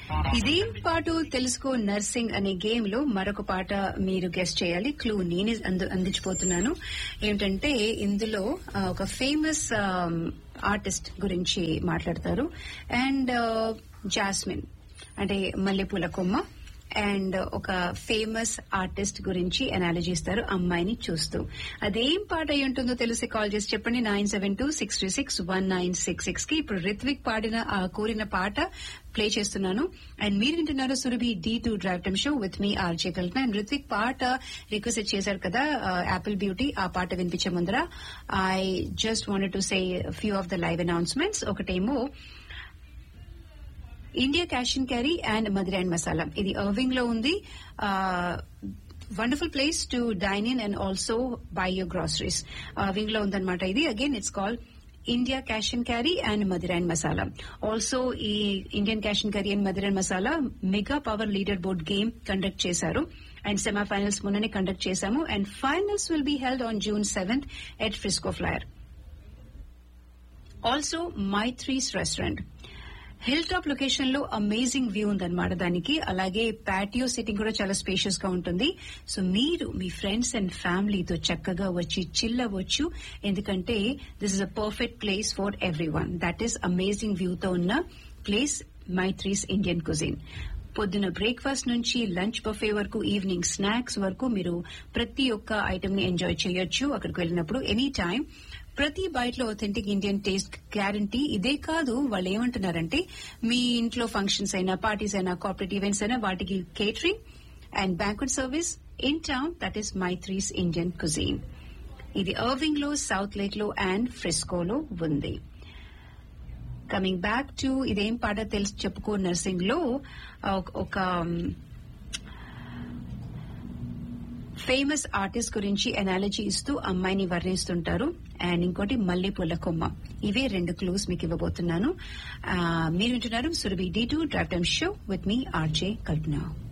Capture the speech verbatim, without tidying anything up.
ఇదేం పాటు తెలుసుకో నర్సింగ్ అనే గేమ్ లో మరొక పాట మీరు గెస్ట్ చేయాలి. క్లూ నేనే అంది- అందించిపోతున్నాను. ఏమిటంటే ఇందులో ఆ, ఒక ఫేమస్ ఆర్టిస్ట్ గురించి మాట్లాడతారు. అండ్ జాస్మిన్ అంటే మల్లెపూల కొమ్మ అండ్ ఒక ఫేమస్ ఆర్టిస్ట్ గురించి అనాలజీ ఇస్తారు అమ్మాయిని చూస్తూ. అదేం పాట అయి ఉంటుందో తెలిసి కాల్ చేసి చెప్పండి. Nine seven two six three six one nine six six కి ఇప్పుడు రిత్విక్ పాడిన ఆ కోరిన పాట ప్లే చేస్తున్నాను. అండ్ మీరు వింటున్నారు Surabhi D two drive time show with me RJ Kalpana. And Ritwik పాట రిక్వెస్ట్ చేశారు కదా యాపిల్ బ్యూటీ, ఆ పాట వినిపించే ముందర I just wanted to say few of the live announcements. ఒకటేమో India cash and carry and Madhira and masala, ఇది అర్వింగ్ లో ఉంది. Wonderful place to dyne in and also by your groceries. Irving లో ఉందన్నమాట ఇది. Again it's called India cash and carry and Madhira and masala. Also ఈ Indian cash and carry and Madhira and masala mega power leader board game conduct చేశారు. And semifinals మొన్ననే conduct చేశాము. And finals will be held on June seventh at Frisco FLAIR. Also Maitri's restaurant hill top location లో amazing view ఉందన్నమాట దానికి. అలాగే patio sitting కూడా చాలా spacious గా ఉంటుంది. సో మీరు మీ ఫ్రెండ్స్ అండ్ ఫ్యామిలీతో చక్కగా వచ్చి చిల్ అవ్వచ్చు. ఎందుకంటే this is a perfect place for every one. That is amazing వ్యూతో ఉన్న ప్లేస్ మైత్రీస్ ఇండియన్ కుజిన్. పొద్దున బ్రేక్ఫాస్ట్ నుంచి లంచ్ బఫే వరకు ఈవినింగ్ స్నాక్స్ వరకు మీరు ప్రతి ఒక్క ఐటమ్ ని ఎంజాయ్ చేయొచ్చు అక్కడికి వెళ్ళినప్పుడు ఎనీ టైం. ప్రతి బైట్ లో ఒథెంటిక్ ఇండియన్ టేస్ట్ గ్యారంటీ. ఇదే కాదు, వాళ్ళు ఏమంటున్నారంటే మీ ఇంట్లో ఫంక్షన్స్ అయినా పార్టీస్ అయినా కార్పొరేట్ ఈవెంట్స్ అయినా వాటికి catering and banquet service in town. That is Maitri's Indian cuisine. ఇది అర్వింగ్ లో, సౌత్ లేక్ లో అండ్ ఫ్రిస్కోలో ఉంది. కమింగ్ బ్యాక్ టు ఇదేం పాట తెలుసు చెప్పుకో నర్సింగ్ లో ఒక ఫేమస్ ఆర్టిస్ట్ గురించి అనాలజీ ఇస్తూ అమ్మాయిని వర్ణిస్తుంటారు. అండ్ ఇంకోటి మల్లెపూల కొమ్మ. ఇవే రెండు క్లూస్ మీకు ఇవ్వబోతున్నాను. మీరు వింటున్నారు Surabhi D two drive time show with me RJ Kalpana.